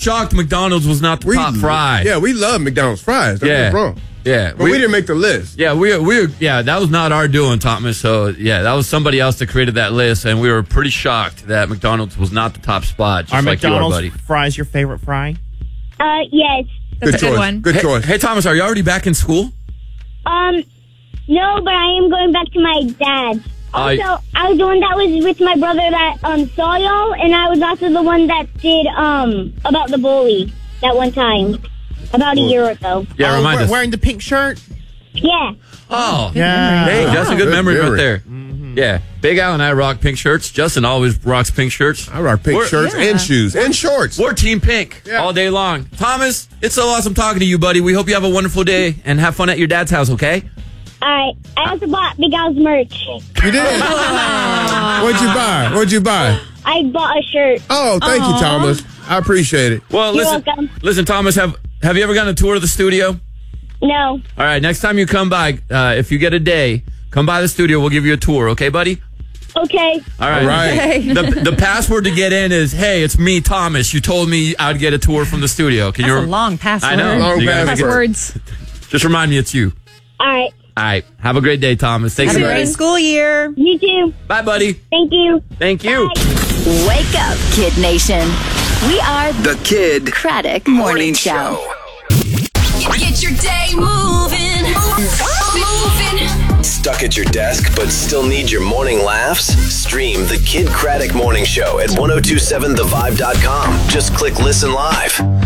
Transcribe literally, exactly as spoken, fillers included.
shocked McDonald's was not the We- top fry. Yeah, we love McDonald's fries. Don't Yeah. get me wrong. Yeah. But we, didn't make the list. Yeah, we we yeah, that was not our doing, Thomas. So yeah, that was somebody else that created that list, and we were pretty shocked that McDonald's was not the top spot. Just Are like you are, McDonald's buddy. fries your favorite fry? Uh, yes. That's Good a good choice. one. Good Hey, choice. hey, Thomas, are you already back in school? Um, no, but I am going back to my dad's. I- Also, I was the one that was with my brother that um saw y'all, and I was also the one that did um about the bully that one time, about a year ago. Yeah, oh, remind we- us. Wearing the pink shirt? Yeah. Oh, Yeah. hey, that's a good Good memory, right memory. there. Yeah, Big Al and I rock pink shirts. Justin always rocks pink shirts. I rock pink We're- shirts yeah. and shoes and shorts. We're Team Pink Yeah. all day long. Thomas, it's so awesome talking to you, buddy. We hope you have a wonderful day and have fun at your dad's house, okay? All right. I also bought Big Al's merch. You did? What'd you buy? What'd you buy? I bought a shirt. Oh, thank you, Thomas. I appreciate it. Well, You're listen, welcome. listen, Thomas, have have you ever gotten a tour of the studio? No. All right, next time you come by, uh, if you get a day, come by the studio. We'll give you a tour, okay, buddy? Okay. All right. All right. Hey. The, the password to get in is, hey, it's me, Thomas. You told me I'd get a tour from the studio. Can That's you? a long password. I know. Long You gotta make it- Passwords. Just remind me it's you. All right. All right. Have a great day, Thomas. Thanks, Have a buddy. great school year. You too. Bye, buddy. Thank you. Thank you. Bye. Wake up, Kid Nation. We are The Kid Craddock Morning Show. Get your day moving. Moving. Stuck at your desk but still need your morning laughs? Stream The Kid Craddock Morning Show at ten twenty-seven the vibe dot com. Just click listen live.